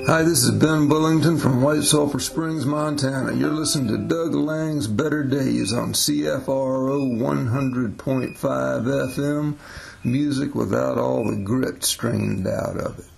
Hi, this is Ben Bullington from White Sulphur Springs, Montana. You're listening to Doug Lang's Better Days on CFRO 100.5 FM, music without all the grit strained out of it.